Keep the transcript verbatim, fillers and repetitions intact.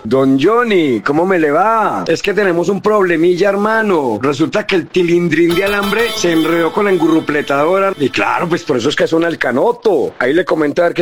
Don Johnny, ¿cómo me le va? Es que tenemos un problemilla, hermano. Resulta que el tilindrín de alambre se enredó con la engurrupletadora. Y claro, pues por eso es que suena el canoto. Ahí le comenté a ver qué